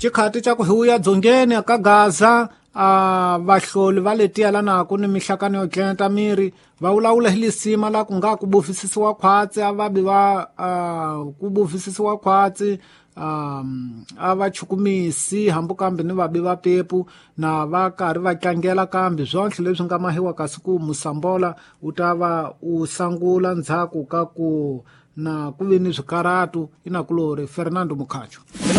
chikhati cha ku hiuya dzongeni ka Gaza vahloli va letiya lanako ni mihlakano yo tlenta miri va wulawula hi lisima la ku nga ku bufisisiwa khwatsi a vabi va ku bufisisiwa khwatsi a va chukumisi hambu kambe ni vabi va pepu na va karhi va tlangela kambe zontlhe leswi nga mahiwa kasi ku Musambola u ta va u sangula ndzhaku ka ku na ku ve ni swikaratu inakulori Fernando Mukhacho.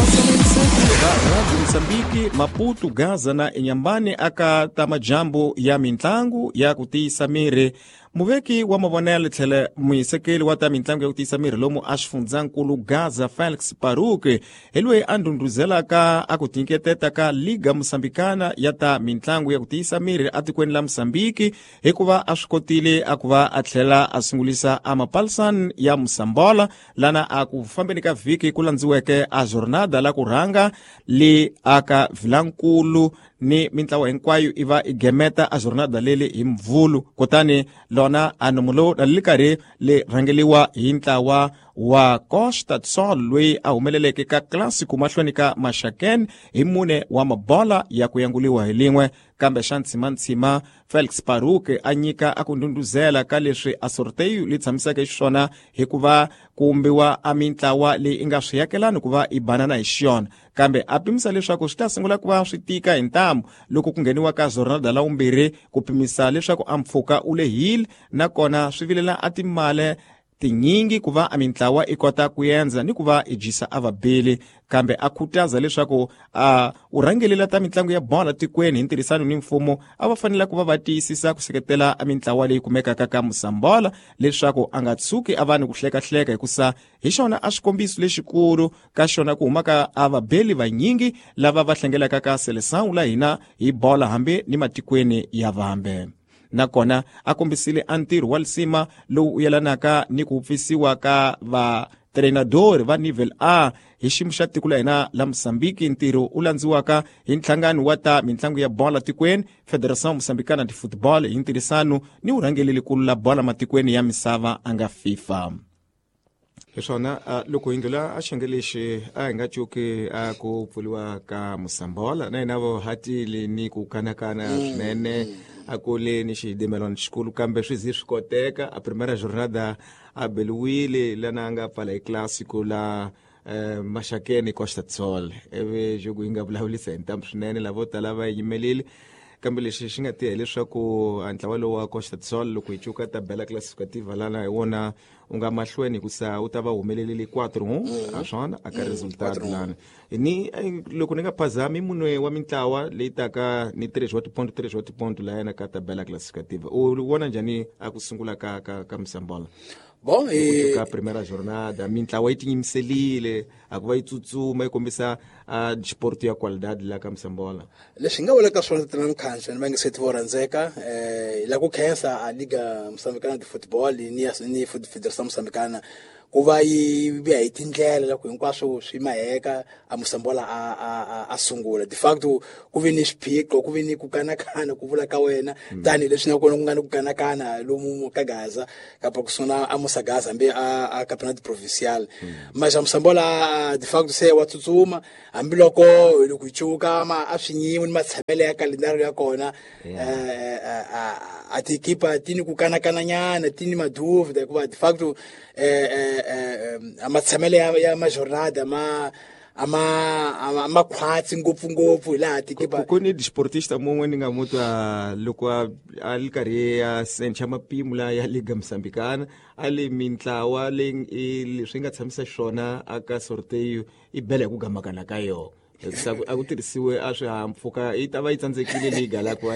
Radio Msambiki, Maputo, Gaza na Inhambane aka tamajambo ya mintlangu ya kutiyisa miri. Muveki wa mavonelo tlhela muyisekeli wa ta mintlangu ya kutiyisa miri lomu a xifundzakulu Gaza Felix Paruque hi loyi a ndhundhuzelaka a ku tinyiketeta ka Liga Musambikana ya ta mintlangu ya kutiyisa miri atikweni la Msambiki hikuva a swi kotile a ku va a tlhela a sungulisa a mapalisani ya Musambola lana a ku fambeni ka vhiki ku landziweke a jornada la ku rhanga le aka Vilankulu ni mintlawa hinkwayo iva igemeta a jornada lele hi Mvulu kutani lona anomulo na likari le rangeliwa hi ntlawa wa Costa do Sol loyi a humeleleke ka Clásico mahlweni ka Mashakeni hi mune wa mabola ya ku yanguliwa hi lin'we kambe xa ntshima Felix Paruque a nyika a ku ndhundhuzela ka leswi a sorteio li tshamiseke xiswona hikuva ku umbiwa a mintlawa leyi i nga swi yakelani ku va i banana hi xiyona kambe a pimisa leswaku swi ta sungula ku va swi tika hi ntamu loko ku ngheniwa ka jornada la vumbirhi ku pimisa leswaku a mpfhuka u lehile nakona swi vilela a timale tinyingi ku va a mintlawa i kota ku endla ni ku va i dyisa a vabeli kambe a khutaza leswaku u rhangelela ta mitlangu ya bola tikweni hi ntirhisano ni mfumo a va fanele ku va va tiyisisa ku seketela a mintlawa leyi kumekaka ka Musambola leswaku a nga tshuki a va ni ku hlekahleka hikusa hi xona a swikombiso lexikulu ka xona ku humaka a vabeli vanyingi lava va hlengelaka ka seleção la hina hi bola hambi ni matikweni ya vambe nakona a kombisile a ntirho wa lisima lowu u yelanaka ni ku pfisiwa ka vatreinadori va nivel A hi xiyimo xa tiko la hina la Msambiki. Ntirho u landziwaka hi nhlangano wa ta mitlangu ya bola tikweni Federação Moçambicana de Futebol hi ntirhisano ni urhangeli likulu la bola matikweni ya misava anga FIFA. Leswona loko hi ndlula a xiyenge lexi a hi nga cuki a ku pfuliwa ka Musambola na hina vo hatile ni ku kanakana swinene a kule ni xidimelwana xikulu kambe swi zi swi koteka a primera jornada a beliwile lana a nga pfala hi Clásico la Mashakeni Costa do Sol ivi jogo yi nga vulavulisa hi ntamu swinene lavo tala va yimelile kambe lexi xi nga tiya leswaku a ntlawa lowu wa Costa do Sol loko hi cuka tabela classificativa lana hi wona u nga mahlweni kusa u ta va humelelile 4 a swona a ka resultat lana ni loko ni nga phazami munwe wa mintlawa leyi taka ni 3 wa tiponto la yana ka tabela classificativa u vona njhani a ku sungula ka Musambola? Bom, ka primeira jornada mintlawa yi tinyimiselile a ku va yi tsutsuma yi kombisa disporto ya qualidade la ka Musambola. Leswi nga vuleka swona tana mkhansha ni va nge se tivorandzeka la ku khensa a Liga Moçambicana de Futebol ni Federação Moçambicana ku va yi biya hi tindlela loko hinkwaswo swi maheka a Musambola a sungula de facto ku ve ni swiphiqo ku ve ni ku kanakana ku vula ka wena tani leswi na kona ku nga ni ku kanakana lomu ka Gaza kapa ku suna a Musagaza hambi a campeonato provincial mas a Musambola de facto se wa tsutsuma hambi loko loko chuka ma a swinyiwi ni matshamele ya calendario ya kona a ti equipa tini ku kanakana nyana tini maduvida hikuva de facto amatsamele ya majornada ama khwatsi ngopfu laha tikipa ku ni disportista mun'we ni nga mutwa loko a li karhi ya sencha mapimu la ya Liga Moçambicana a le mintlawa leyi leswi nga tshamisa xona aka sorteio i bele ku gamakana ka yona a ku tirhisiwe a swihahampfhuka yi ta va yi tsandzekile liga la ku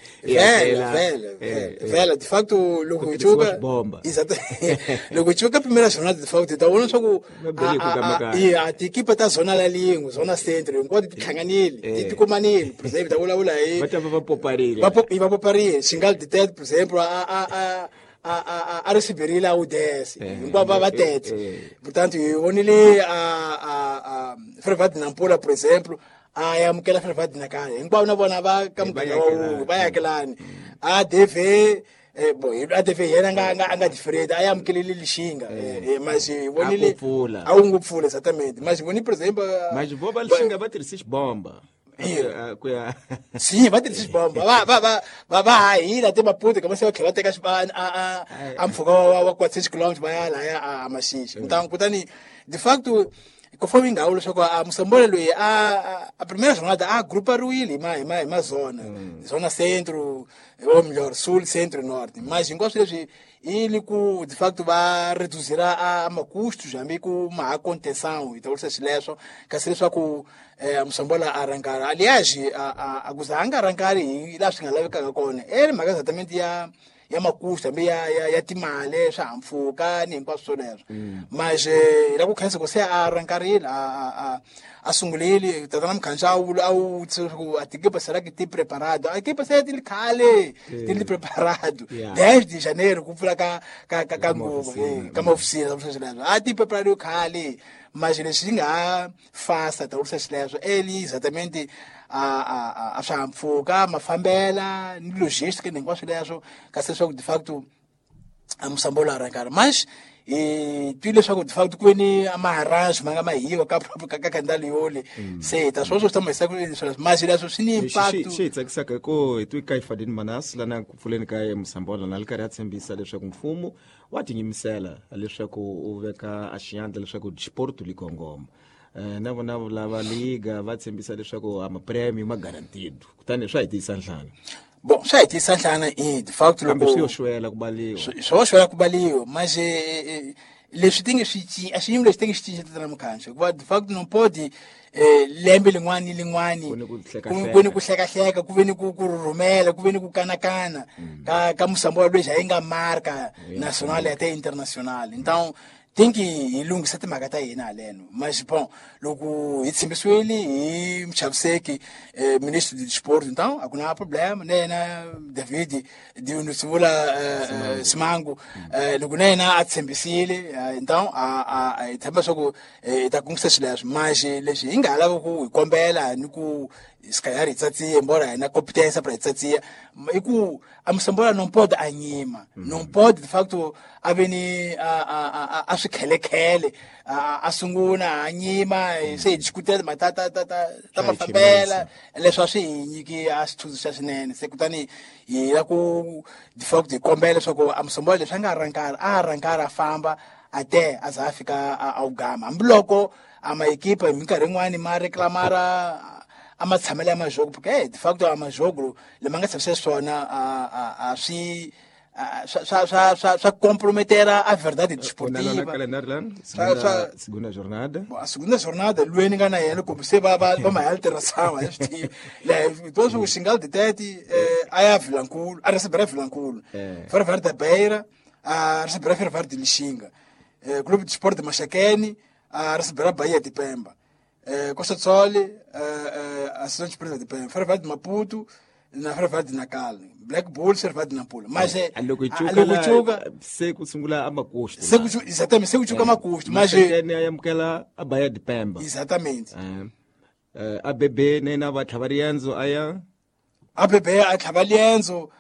vela de facto loko chuka loko chuka primera jornada de facto ta vona swa ku a tikipa ta zona la lingu zona centro hinkwato ti hlanganile ti komanile por exemplo ta vulavula hi va poparile xingali de tet por exemplo a receberile a UDS hinkwavo va tete portanto hi vonile a Frevad Nampula por exemplo a yamukela Frevad Nakaya hinkwavo na vona va ka muganga wa va yakelani a DV bo ade fe yena anga diferente ayamkelele lishinga mas vonile awungupfula exatamente mas voni por exemplo mas boba lishinga batirisi bomba sim vai ter esses bombas vai aí lá tem uma puta que você vai ter que a mpfuka wa 400 km vai lá a Maxixe então kutani de facto conforme ingawu leswaku a Musambole loyi a primeira jornada a grupa ruile ma zona centro ou melhor sul centro e norte mas hinkwaswo leswi ili ku de facto va reduzira a macustos hambi ku ma contenção então leswo kasi leswaku Musambole a arrancare aliás a kuzanga arrancare hi laha swi nga lavekaka kona mhaka exatamente ya makusta hambi ya timali swihahampfhuka ni hinkwaswo swoleswo mas la ku khensa ku se a arrancarile a sungulile tatana Mkhantsha a wu a tikipa será que ti preparado a equipa se ti khale ti preparado 10 de janeiro ku pfula ka nguva ka maofisini sweswo a ti preparado khale mas leswi nga fasta ta sweswo exatamente a swihahampfhuka mafambela ni logistic ni hinkwaswo leswo kasi leswaku de facto a Musambole arrancare mas twi leswaku de facto ku ve ni amaharrange ma nga ma hiwa ka ndhawu yole se ta sweswo swi ta mahisa ku mas leswo swi ni impacto xi hi tsakisaka ko hi twi ka Hifadini Manase lana ku pfuleni ka Musambole na li karhi a tshembisa leswaku mfumo wa tinyimisela leswaku u veka a xiyandla leswaku xiporto li kongoma na vona lava liga va tshembisa leswaku amapremio ma garantido kutani swa hi tiyisa nhlana bon swa hi tiyisa nhlana de facto loko swi yo xwela ku baliwa mas leswi ti nge swi a xiyimo lexi ti nge xi cinca tatana Mkhantsha hikuva de facto non pode lembe lin'wani ku ni ku hlekahleka ku ve ni ku rhurhumela ku ve ni ku kanakana ka Musambole lexi a yi nga marka national até international então tem que hi lunghisa timhaka ta hina haleno mas bon loko hi tshembisiwile hi Mchaviseki ministro de desporto então a ku na problema na yena David Sivula Simangu loko na yena a tshembisile então hi tshemba swaku hi ta kongisa swileswo mas leswi hi nga lava ku hi kombela ni ku skayari tsatsiye mbora hina competência para tsatsiya i ku a Musambole non pode a nyima non pode de facto a veni a swikhelekele a sungula a nyima se hi discutela matata ta mafambela leswi a swi hi nyiki a switsundzuxa swinene se kutani hi la ku de facto hi kombela leswaku a Musambole leswi a nga arrancare a famba a te a za a fika a ugama hambiloko a maekipa hi minkarhi yin'wani ma reclamara a ma tshamela ya majogo porque de facto a majogo lama nga tshamisa swona a swi swa comprometera a verdade desportiva segunda jornada a segunda jornada lweni nga na yena kumbe se va ma alteração a swi todos o xingal de tete a Vilankulu a recebera Vilankulu Ferroviário da Beira a recebera Ferroviário de Lixinga Clube de Esporte de Machakeni a recebera Bahia de Pemba Costa do Sol a Associação de Empresa de Pemba Ferroviário de Maputo na Ferroviário de Nacal Black Bull Ferroviário de Nampula mas loko chuka se kusungula amakusto exatamente se kuchuka amakusto mas ayamukela a Bahia de Pemba exatamente a bebê nena va tlhava riendzo aya a bebê a tlhava riendzo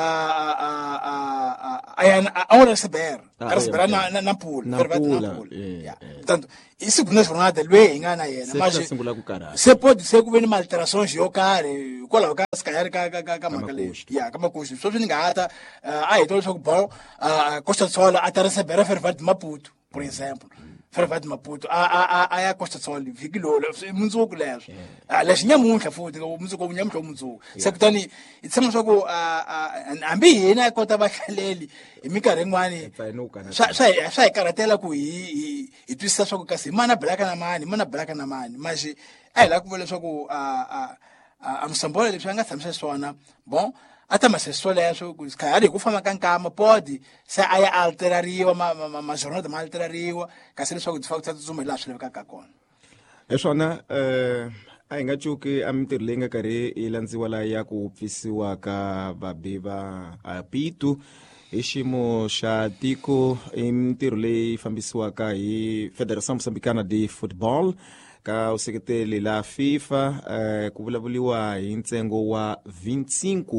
a receber na Nampula portanto e segunda jornada lwe hi nga na yena mas se pode ser ku ve ni malterações yo karhi hikwalaho ka skayari ka mhaka leyi ka makuxi sweswi ni nga hata a hi twa leswaku bon Costa do Sol a ta recebera Ferroviário de Maputo por exemplo Ferroviário de Maputo a ya Costa do Sol vhiki lolo mundzuku leswo leswi nyamuntlha futhi mundzuku nyamuntlha mundzuku se kutani hi tshema leswaku hambi hina hi kota vahlaleli hi minkarhi yin'wani swa hi karhatela ku hi twisisa swaku kasi mana belaka na mani mas a hi lava ku vula leswaku a Musambole leswi a nga tshamisa swona bon a ta maseswo leswo khayari hi ku famba ka nkama pode se a ya alterariwa majornada ma alterariwa kasi leswaku de facto ta tsutsuma hi laha swi lavekaka kona hi swona a hi nga cuki a mintirho leyi nga karhi yi landziwa laha ya ku pfisiwa ka vabiva a Pitu hi xiyimo xa tiko i mintirho leyi fambisiwaka hi Federação Moçambicana de Futebol ka useketeli la FIFA ku vulavuliwa hi ntsengo wa 25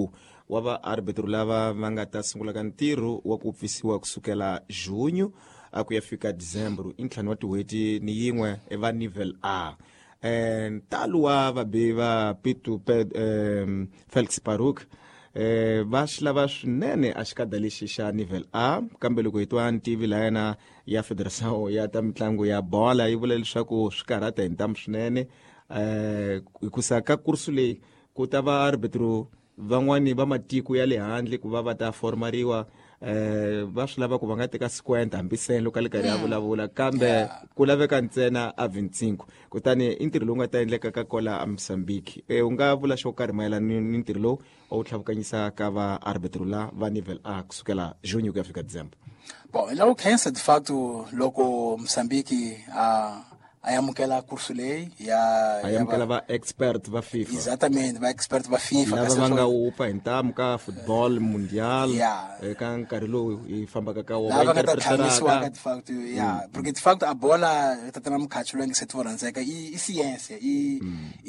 wa vaarbitro lava va nga ta sungulaka ntirho wa ku pfisiwa kusukela junyu ku ya fika December i ntlhanu wa tin'hweti ni yin'we va nivel A. Ntalo wa vabihi va Pitu Felix Baruch va swi lava swinene a xikada lexi xa nivel A, kambe loko hi twa ntivi la yena ya federation ya ta mitlangu ya bola yi vula leswaku swi karhata hi ntamu swinene hikusa ka kursu leyi ku ta va arbitro van'wani va matiko ya le handle ku va ta formariwa va swi lava ku va nga teka 50 hambi sene loko le karhi ya vulavula kambe ku laveka ntsena a 25 kutani i ntirho lowu nga ta endleka ka kola a Mozambique. U nga vula xo karhi mayelana ni ntirho lowu u tlhavukanyisa ka va arbitro la va nivel A kusukela junho ku ya fika December. Bom, lá o Kensa, de facto, logo Moçambique a amukela curso lei a amukela va expert va FIFA. Exatamente, va expert va FIFA. Lava va nga upa hintamu ka football mundial ka nkarhi lowu hi fambaka ka wona lava nga ta tlhavisiwaka de facto porque de facto a bola ta tana mukhachi lowu nge se tvorandzeka i ciência i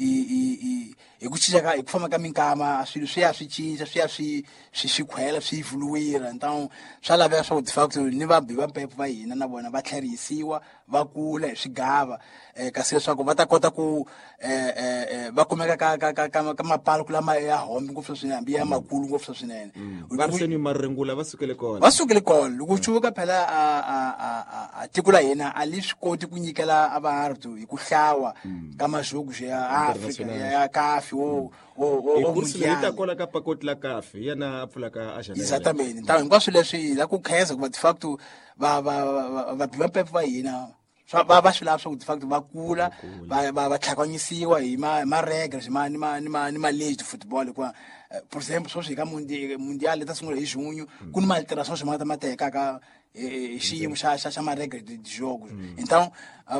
ku cinca hi ku famba ka minkama swilo swi ya swi cinca swi ya swi khwela swi evoluira então swa laveka swa ku de facto ni vabi va mpepo va hina na vona va tlherisiwa va kula hi swigava kasi leswaku va ta kota ku va kumeka ka mapalo lama ya hombi ngopfu swinene hambi ya makulu ngopfu swinene variseni marengula va sukele kona loko chuka phela a tiko la hina a li swi koti ku nyikela a vaarbitro hi ku hlawa ka majogo ya Africa ya kafi wo mundial kola ka pakoti la kafi yana pfulaka a janela exatamente então hinkwaswo leswi la ku khensa ku va de facto va mpepo va hina va swi lava swa ku de facto va kula va tlhakanyisiwa hi ma-regles ni ma-legi de football hikuva por exemplo sweswi ka mundial ta sungula hi junho ku ni ma-alteração swi ma nga ta ma tekaka xiyimo xa ma-regles de jogo então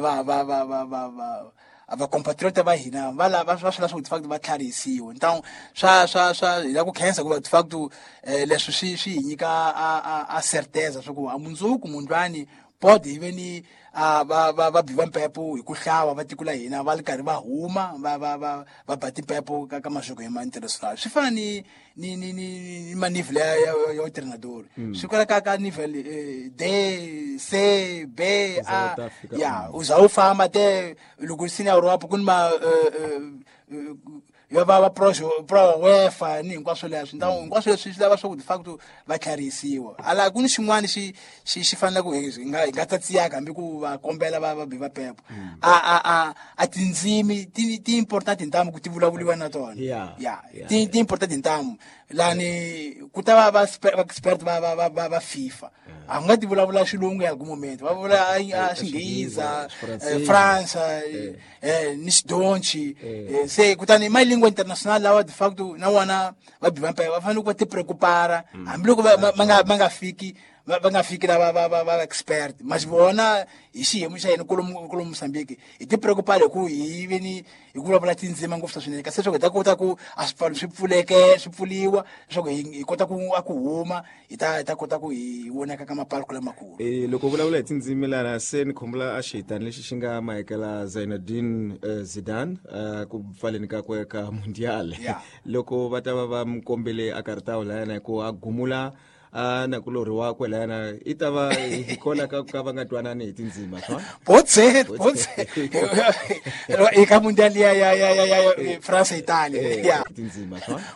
va compatriota va hina va swi lava swa ku de facto va tlharihisiwa então swa hi la ku khensa ku va de facto leswi swi hi nyika a certeza swa ku a mundzuku mundlwani pode hi ve ni va biva mpepo hi ku hlawa va tiko la hina va ri karhi va huma va ba timpepo ka maxoko ya ma-international swi fana ni manivel ya treinador swi kwala ka nivel D C B A ya u za u famba te loko senior Europa ku ni ma yo va pro UEFA ni hinkwaswo leswi então hinkwaswo leswi swi lava swa ku de facto va tlharihisiwa ala ku ni xin'wana xi fanele ku hi nga ta tsiyaka hambi ku va kombela va bi va pepo a tindzimi ti important ntamu ku ti vulavuliwa na tona ti important ntamu lani ku ta va expert va FIFA a nga ti vulavula xilungu ya moment va vula a xingheza França ni xidonchi se kutani ma lingua international lawa de facto na vona va bi va mpepo va fanele ku va ti preocupara hambiloko ma nga fiki va nga fiki va expert mas vona hi xiyimo xa hina kolomu Moçambique hi ti preocupara hi ku hi veni hi ku vulavula tindzima ngopfu swinene kasi leswaku hi ta kota ku a swipfalo swi pfuliwa leswaku hi kota ku huma hi ta kota ku hi vonaka ka mapalo lamakulu. Loko vulavula hi tindzimi lana se ni khombula a xitani lexi xi nga mahekela Zinedine Zidane ku pfaleni ka kwe ka mundial loko va ta va mkombele a karhi ta wula yana ku a gumula na kulori wakwe lana i ta va hi kola ka va nga twanani hi tindzima swa potse eka mundial ya France Italia tindzima swa